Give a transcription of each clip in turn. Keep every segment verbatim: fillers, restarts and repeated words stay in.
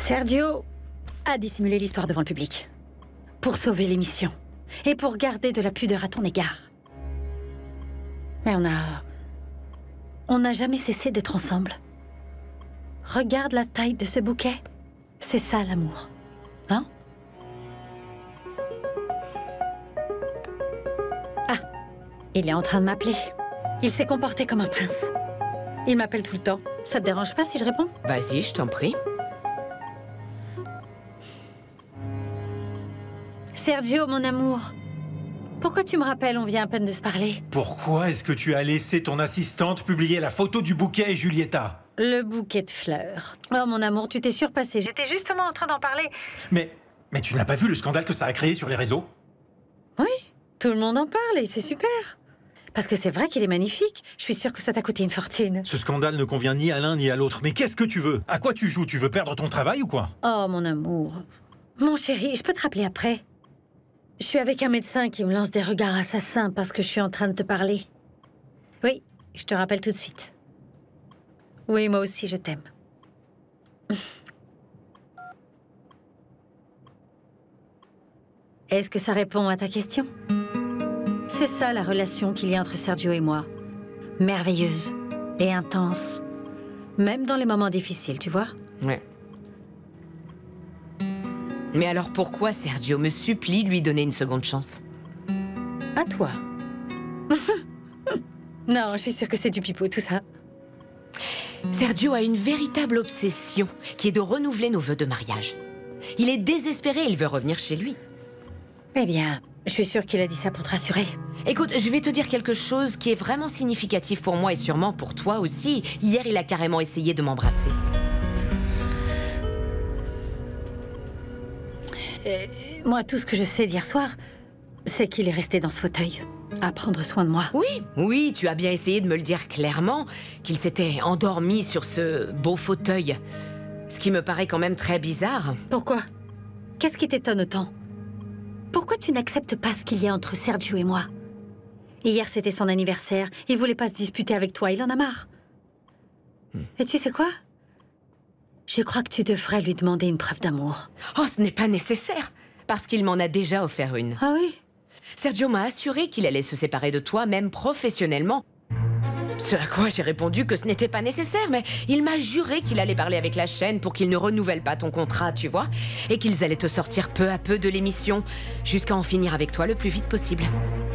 Sergio a dissimulé l'histoire devant le public. Pour sauver l'émission. Et pour garder de la pudeur à ton égard. Mais on a... On n'a jamais cessé d'être ensemble. Regarde la taille de ce bouquet. C'est ça l'amour. Hein? Ah, il est en train de m'appeler. Il s'est comporté comme un prince. Il m'appelle tout le temps. Ça te dérange pas si je réponds? Vas-y, je t'en prie. Sergio, mon amour. Pourquoi tu me rappelles? On vient à peine de se parler. Pourquoi est-ce que tu as laissé ton assistante publier la photo du bouquet, Julieta? Le bouquet de fleurs. Oh, mon amour, tu t'es surpassé. J'étais justement en train d'en parler. Mais, mais tu n'as pas vu le scandale que ça a créé sur les réseaux? Oui, tout le monde en parle et c'est super. Parce que c'est vrai qu'il est magnifique. Je suis sûre que ça t'a coûté une fortune. Ce scandale ne convient ni à l'un ni à l'autre. Mais qu'est-ce que tu veux? À quoi tu joues? Tu veux perdre ton travail ou quoi? Oh, mon amour. Mon chéri, je peux te rappeler après? Je suis avec un médecin qui me lance des regards assassins parce que je suis en train de te parler. Oui, je te rappelle tout de suite. Oui, moi aussi, je t'aime. Est-ce que ça répond à ta question? C'est ça la relation qu'il y a entre Sergio et moi. Merveilleuse et intense. Même dans les moments difficiles, tu vois? Ouais. Mais alors pourquoi Sergio me supplie de lui donner une seconde chance? À toi. Non, je suis sûre que c'est du pipeau, tout ça. Sergio a une véritable obsession, qui est de renouveler nos vœux de mariage. Il est désespéré, il veut revenir chez lui. Eh bien, je suis sûre qu'il a dit ça pour te rassurer. Écoute, je vais te dire quelque chose qui est vraiment significatif pour moi et sûrement pour toi aussi. Hier, il a carrément essayé de m'embrasser. Euh, moi, tout ce que je sais d'hier soir, c'est qu'il est resté dans ce fauteuil, à prendre soin de moi. Oui, oui, tu as bien essayé de me le dire clairement, qu'il s'était endormi sur ce beau fauteuil. Ce qui me paraît quand même très bizarre. Pourquoi? Qu'est-ce qui t'étonne autant? Pourquoi tu n'acceptes pas ce qu'il y a entre Sergio et moi? Hier, c'était son anniversaire. Il voulait pas se disputer avec toi. Il en a marre. Hmm. Et tu sais quoi? Je crois que tu devrais lui demander une preuve d'amour. Oh, ce n'est pas nécessaire, parce qu'il m'en a déjà offert une. Ah oui? Sergio m'a assuré qu'il allait se séparer de toi, même professionnellement. Ce à quoi j'ai répondu que ce n'était pas nécessaire, mais il m'a juré qu'il allait parler avec la chaîne pour qu'ils ne renouvellent pas ton contrat, tu vois, et qu'ils allaient te sortir peu à peu de l'émission, jusqu'à en finir avec toi le plus vite possible.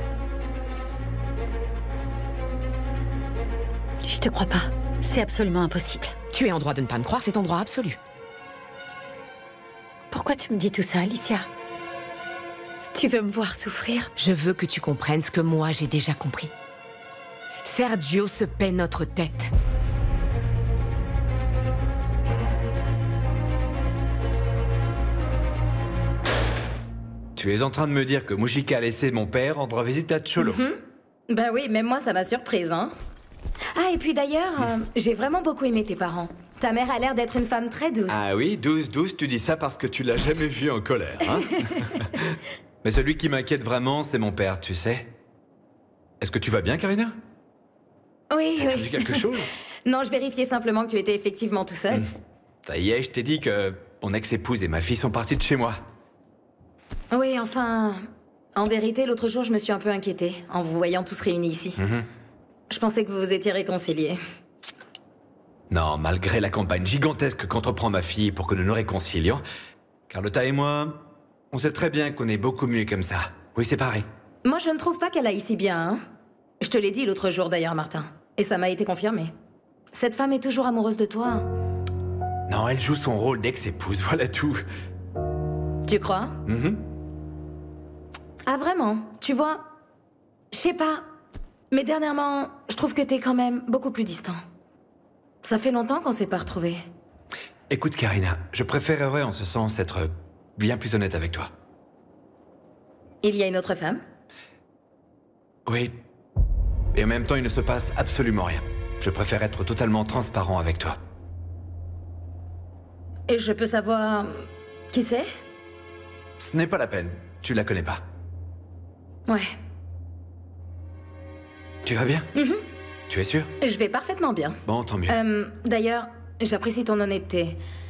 Je te crois pas. C'est absolument impossible. Tu es en droit de ne pas me croire, c'est ton droit absolu. Pourquoi tu me dis tout ça, Alicia? Tu veux me voir souffrir? Je veux que tu comprennes ce que moi j'ai déjà compris. Sergio se paie notre tête. Tu es en train de me dire que Mujica a laissé mon père rendre visite à Cholo. Mm-hmm. Bah oui, même moi ça m'a surprise, hein. Ah, et puis d'ailleurs, euh, j'ai vraiment beaucoup aimé tes parents. Ta mère a l'air d'être une femme très douce. Ah oui, douce, douce, tu dis ça parce que tu l'as jamais vue en colère, hein. Mais celui qui m'inquiète vraiment, c'est mon père, tu sais. Est-ce que tu vas bien, Karina? Oui, T'as oui. vu quelque chose? Non, je vérifiais simplement que tu étais effectivement tout seul. Mmh. Ça y est, je t'ai dit que mon ex-épouse et ma fille sont partis de chez moi. Oui, enfin... En vérité, l'autre jour, je me suis un peu inquiétée, en vous voyant tous réunis ici. Mmh. Je pensais que vous vous étiez réconciliés. Non, malgré la campagne gigantesque qu'entreprend ma fille pour que nous nous réconcilions, Carlotta et moi, on sait très bien qu'on est beaucoup mieux comme ça. Oui, c'est pareil. Moi, je ne trouve pas qu'elle aille si bien, hein. Je te l'ai dit l'autre jour d'ailleurs, Martin. Et ça m'a été confirmé. Cette femme est toujours amoureuse de toi. Non, elle joue son rôle d'ex-épouse, voilà tout. Tu crois? Mm-hmm. Ah vraiment? Tu vois? Je sais pas. Mais dernièrement, je trouve que t'es quand même beaucoup plus distant. Ça fait longtemps qu'on s'est pas retrouvés. Écoute, Karina, je préférerais en ce sens être bien plus honnête avec toi. Il y a une autre femme? Oui. Et en même temps, il ne se passe absolument rien. Je préfère être totalement transparent avec toi. Et je peux savoir... qui c'est? Ce n'est pas la peine. Tu la connais pas. Ouais. Tu vas bien? Mm-hmm. Tu es sûr? Je vais parfaitement bien. Bon, tant mieux. Euh, D'ailleurs, j'apprécie ton honnêteté.